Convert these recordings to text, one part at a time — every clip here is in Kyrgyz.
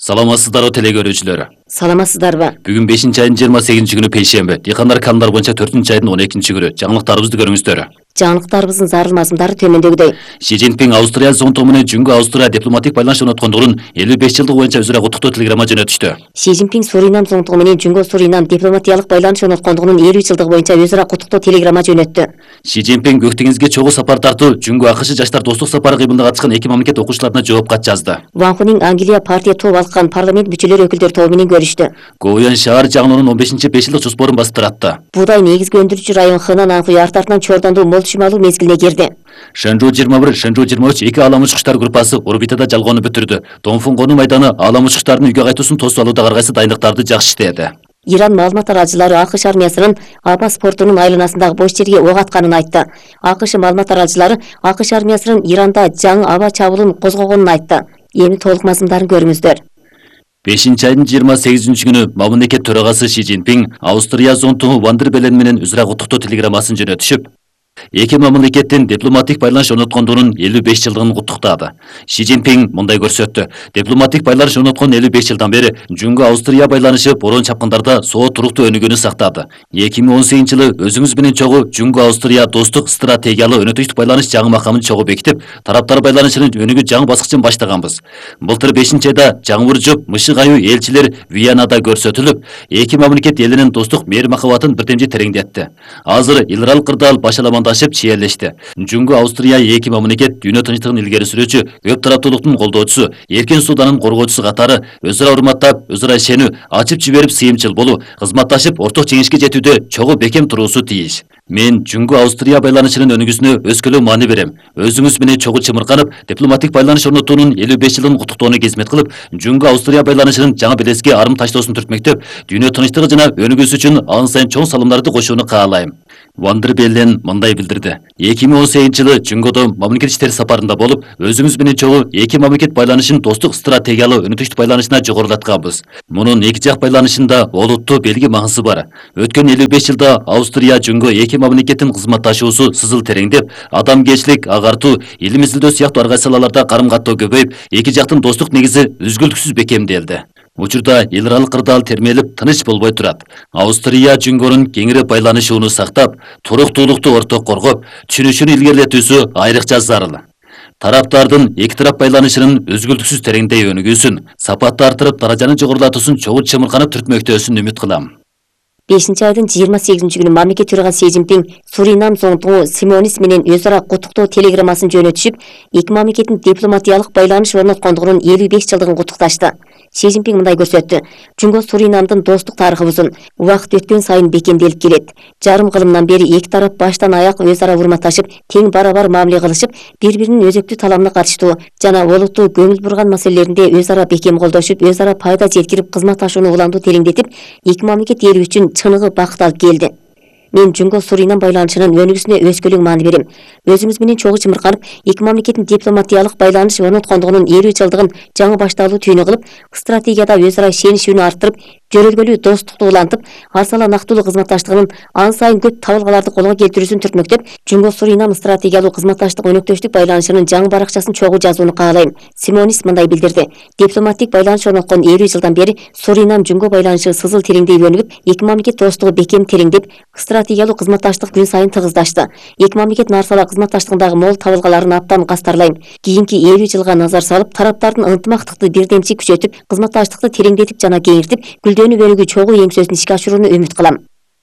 Саламатсыздар телекөрүүчүлөр. Саламатсыздарбы? Бүгүн 5-айдын 28 күнү пейшемби. Дыйкандар канундар боюнча 4-айдын 12 күнү. Жаңылыктарыбызды көрүңүздөр. Жаңылыктарыбыздын зарыл мазмундары төмөндөгүдөй. Ши Цзиньпин Австрия зонтугу менен Жүнгө Австрия дипломатик байланыш орноткондугун 55 жылдык боюнча өзүрө куттуктоо телеграмма жөнөтүштү. Ши Цзиньпин Суринам зонтугу менен Жүнгө Суринам дипломатиялык байланыш орноткондугунун 50 жылдыгы боюнча өзүрө куттуктоо телеграмма жөнөттү. Ши Цзиньпин көк деңизге чогуу сапар тартуу Жүнгө АКШ жаштар достук сапары кыймылына катышкан эки мамлекет окуучуларына жооп кат жазды. Ванхунин Англия партия топ алкан парламент мүчөлөрү өкүлдөр тобу менен көрүштү. Гоуян шаар жаңылоонун 15-5 жылдык жоспорун басып туратты. Буудай негизги өндүрүүчү район Хынан Анхуй артартынан чордондуу мол чымалуу мезгилине кирди. Шэнжу 21, Шэнжу 23 эки алам учкучтар группасы орбитада жалгоону бүтүрдү. Донфун конуу майданы алам учкучтардын үйгө кайтуусун тосуп алууда ар кайсы дайындыктарды жакшы иштеди. Иран маалымат аралчылары АКШ армиясынын Абас портунун айланасындагы бош жерге ок атканын айтты. АКШ маалымат аралчылары АКШ армиясынын Иранда жаңы аба чабуулун козгогонун айтты. Эми толук мазмундарын көрүңүздөр. 5-айдын 28 күнү мамлекет төрагасы Ши Цзиньпин Австрия зонтугу Вандербелен менен өзүрө куттуктоо телеграммасын жөнөтүшүп, эки мамлекеттин дипломатик байланыш орноткондугунун 55 жылдыгын куттуктады. Ши Цзиньпин мындай көрсөттү. Дипломатик байланыш орноткон 55 жылдан бери Жүнгө Австрия байланышы борон чапкындарда соо туруктуу өнүгүүнү сактады. 2018 жылы өзүңүз менен чогуу Жүнгө Австрия достук стратегиялык өнөктүктүк байланыш жаңы макамын чогуу бекитип, тараптар байланышынын өнүгүү жаңы баскычын баштаганбыз. Былтыр 5-айда жаңы уржуп, мышык аюу элчилер Виенада көрсөтүлүп, эки мамлекет элинин достук мейир махабатын бирдемчи тереңдетти. Азыр эл аралык кырдаал башаламандашып чиерлешти. Жүнгө Австрия эки мамлекет дүйнө тынчтыгын илгери сүрүүчү, көп тараптуулуктун колдоочусу, эркин сууданын коргоочусу катары өзара урматтап, өзара ишенүү, ачып жиберип сыйымчыл болуу, кызматташып орток жеңишке жетүүдө чогуу бекем туруусу тийиш. Мен Жүнгө Австрия байланышынын өнүгүүсүнө өскөлөг маани берем. Өзүңүз менен чогуу чымырканып, дипломатик байланыш орнотуунун 55 жылын куттуктоону кызмет кылып, Жүнгө Австрия байланышынын жаңы белеске арым таштоосун түртмөктөп, дүйнө тынчтыгы жана өнүгүүсү үчүн ан сайын чоң салымдарды кошууну каалайм. Вандербелен мындай билдирди. 2018 жылы Жүнгөдө мамлекет иштери сапарында болуп, өзүңүз менен чогуу эки мамлекет байланышын достук стратегиялык өнөктүктүк байланышына жогорулатканбыз. Мунун эки жак байланышында олуттуу белги маңызы бар. Өткөн 55 жылда Австрия Жүнгө эки мамлекеттин кызматташуусу сызыл тереңдеп, адамгерчилик, агартуу, илим изилдөө сыяктуу ар кайсы салаларда карым каттоо көбөйүп, эки жактын достук негизи үзгүлтүксүз бекемделди. Учурда эл аралык кырдаал термелип, тыныч болбой турат. Австрия Жүнгөнүн кеңири байланышууну сактап, туруктуулукту орток коргоп, түшүнүшүнү илгерилетүүсү айрыкча зарыл. Тараптардын эки тарап байланышынын үзгүлтүксүз тереңдей өнүгүүсүн, сапатты артырып, даражаны жогорулатуусун чогуу чымырканып түртмөктөөсүн үмүт кылам. 5-айдын 28 күнү мамлекет төрагасы Ши Цзиньпин Суринам зонтугу Симонис менен өзара куттуктоо телеграммасын жөнөтүшүп, эки мамлекеттин дипломатиялык байланыш орноткондугунун 55 жылдыгын куттукташты. Ши Цзиньпин мындай көрсөттү. Жүнгө Суринамдын достук тарыхы узун, убакыт өткөн сайын бекемделип келет. Жарым кылымдан бери эки тарап баштан аяк өзара урматташып, тең барабар мамиле кылышып, бири-биринин өзөктүү талабына катыштуу жана олуттуу көңүл бурган маселелеринде өзара бекем колдошуп, өзара пайда жеткирип, кызматташууну уламдуу тереңдетип, эки мамлекет эли үчүн чыныгы бакыт алып келди. Мен Жүнгө Суринам байланышынын өнүгүүсүнө өскөлөг маани берем. Өзүңүз менен чогуу чымырканып, эки мамлекеттин дипломатиялык байланыш орноткондугунун 50 жылдыгын жаңы башталуу түйүнү кылып, стратегияда өзара ишеничүүнү арттырып, жөрөлгөлүү достукту улантып, арсаланактуулуу кызматташтыгынын ан сайын көп табылгаларды колго келтирүүсүн түртмөктөп, Жүнгө Суринам стратегиялык кызматташтык өнөктөштүк байланышынын жаңы баракчасын чогуу жазууну каалайм. Симонис мындай билдирди. Дипломатик байланыш орноткон 50 жылдан бери Суринам Жүнгө байланышы сызыл тереңдей өнүгүп, эки мамлекет достугу бекем тереңдеп, стратегиялык кызматташтык күн сайын тыгыздашты. Эки мамлекет нарсала кызматташтыгындагы мол табылгаларын абдан кастарлайм. Кийинки 50 жылга назар салып, тараптардын ынтымактыкты бирдемчи күчөтүп, кызматташтыкты тереңдетип жана кеңиртип, гүлдөнүп өнүгүү чогуу еңсөсүн ишке ашырууну үмүт кылам.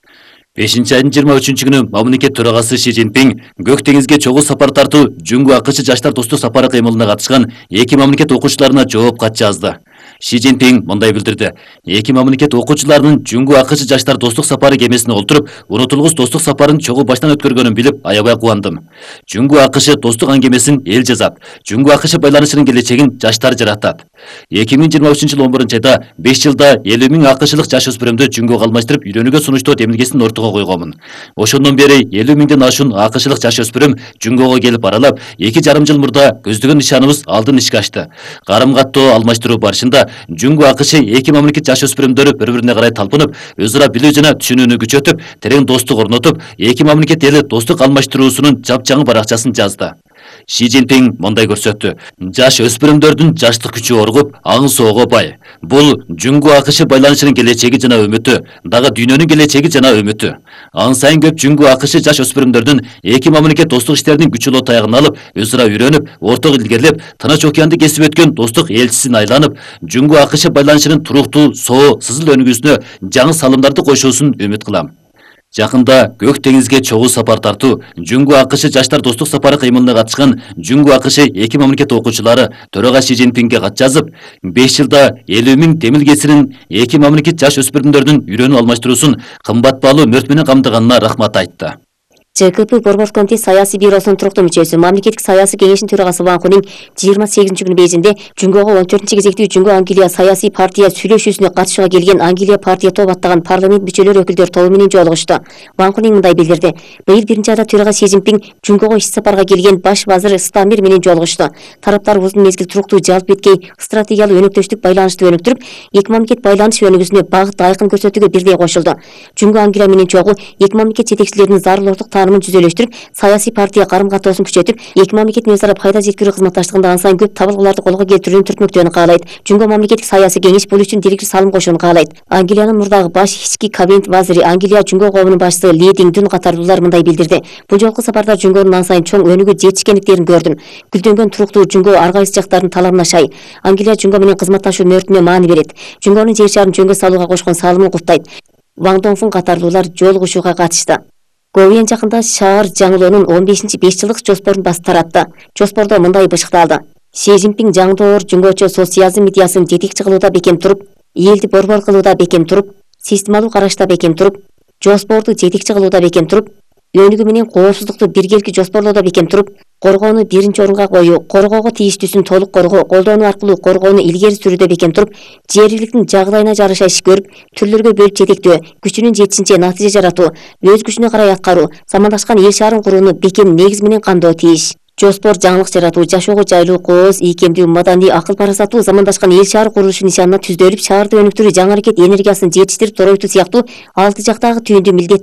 5-айдын 23 күнү мамлекет төрагасы Ши Цзиньпин көк деңизге чогуу сапар тартуу Жүнгө АКШ жаштар достук сапары кыймылына катышкан эки мамлекет окуучуларына жооп кат жазды. Ши Цзиньпин мындай билдирди. Эки мамлекет окуучуларынын Жүнгө АКШ жаштар достук сапары кемесине олтуруп, унутулгус достук сапарын чогуу баштан өткөргөнүн билип, аябай кубандым. Жүнгө АКШ достук аңгемесин эл жазат. Жүнгө АКШ байланышынын келечегин жаштар жаратат. 2023 жыл 11-айда 5 жылда 50 000 АКШлык жаш өспүрүмдү Жүнгөгө алмаштырып, үйрөнүүгө сунуштоо демилгесин ортого койгонмун. Ошондон бери 50 000ден ашуун АКШлык жаш өспүрүм Жүнгөгө келип аралап, 2,5 жыл мурда көздөгөн нишаныбыз алдын ишке ашты. Карым каттоо алмаштыруу барышында Жүнгө АКШ эки мамлекет жаш өспүрүмдөрү бири-бирине карай талпынып, өзара билүү жана түшүнүүнү күчөтүп, терең достук орнотуп, эки мамлекет эли достук алмаштыруусунун жапжаңы баракчасын жазды. Ши Цзиньпин мындай көрсөттү. Жаш өспүрүмдөрдүн жаштык күчү оргуп, аңы соого бай. Бул Жүнгө АКШ байланышынын келечеги жана үмүтү, дагы дүйнөнүн келечеги жана үмүтү. Ан сайын көп Жүнгө АКШ жаш өспүрүмдөрдүн эки мамлекет достук иштеринин күчүлүү таягын алып, өз ара үйрөнүп, ортого илгерлеп, Тынч океанды кесип өткөн достук элчисин айланып, Жүнгө АКШ байланышынын туруктуу, соо, сызыл өнүгүүсүнө жаңы салымдарды кошуусун үмүт кылам. Жакында Көк деңизге чогуу сапар тартуу, Жүнгө АКШ жаштар достук сапары кыймылына катышкан Жүнгө АКШ эки мамлекет окуучулары төрага Ши Цзиньпинге кат жазып, 5 жылда 50 000 темил кесирин эки мамлекет жаш өспүрүмдөрдүн үйрөнүү алмаштыруусун кымбат баалуу мөрт менен камтыганына рахмат айтты. ЖКП Борбор комитет саясий бюросунун туруктуу мүчөсү, мамлекеттик саясий кеңештин төрагасы Ван Хунин 28-күнү Бейжиңде Жүнгөгө 14 кезектеги Жүнгө Англия саясий партия сүйлөшүүсүнө катышууга келген Англия партия топ аттаган парламент мүчөлөрү өкүлдөр тобу менен жолугушту. Ван Хунин мындай билдирди. Быйыл 1-айда төрага Ши Цзиньпин Жүнгөгө иш сапарга келген баш вазир Стамир менен жолугушту. Тараптар узун мезгил туруктуу жалп беткей стратегиялык өнөктөштүк байланышты өнүктүрүп, эки мамлекет байланыш өнүгүүсүнө багыт айкын көрсөтүүгө бирдей кошулду. Жүнгө Англия менен чогуу эки мамлекет жетекчилеринин зарылдык таанымын жүзөлөштүрүп, саясий партия карым-катоосун күчөтүп, эки мамлекеттин өз ара пайда жеткирүү кызматташтыгында ан сайын көп табылгыларды колго келтирүүнү түртмөктөөнү каалайт. Жүнгө мамлекеттик саясий кеңеш бул үчүн директив салым кошууну каалайт. Англиянын мурдагы баш ички кабинет вазири, Англия Жүнгө коомунун башчысы Ли Диңдүн катардуулар мындай билдирди. Бул жолку сапарда Жүнгөнүн ан сайын чоң өнүгүү жетишкендиктерин көрдүм. Гүлдөнгөн туруктуу Жүнгө ар кайсы жактардын талабына шай. Англия Жүнгө менен кызматташуу мөртүнө маани берет. Жүнгөнүн жер шарын жөнгө салууга кошкон салымын куттайт. Ван Доңфун катардуулар жолугушууга катышты. Говен жакында шаар жаңылоонун 15-5 жылдык жоспорун басып таратты. Жоспордо мындай бышыкталды. Ши Цзиньпин жаңдоор жүнгөчө социализм идеясын жетекчи кылууда бекем туруп, элди борбор кылууда бекем туруп, системалуу карашта бекем туруп, жоспорду жетекчи кылууда бекем туруп, өнүгүү менен коопсуздукту биргеликти жоспорлоодо бекем туруп, коргоону биринчи орунга коюу, коргоого тийиштүүсүн толук коргоо, колдонуу аркылуу коргоону илгери сүрүүдө бекем туруп, жергиликтин жагдайына жараша иш көрүп, түрлөргө бөлүп жетектөө, күчүнүн жетишинче натыйжа жаратуу, өз күчүнө карай аткаруу, замандашкан эл шаарын курууну бекем негиз менен камдоо тийиш. Жоспор жаңылык жаратуу, жашоого жайлуу, кооз, ийкемдүү, маданий, акыл парасаттуу замандашкан эл шаары курулушу нишанына түздөлүп, шаарды өнүктүрүү, жаңы аракет энергиясын жетиштирип торойтуу сыяктуу 6 жактагы түйүндүү милдет